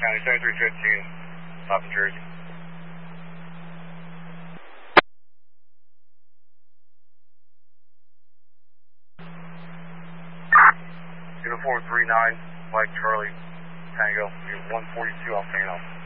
County 7315, South New Jersey. Uniform 39, Mike Charlie, Tango, 142 Alfano.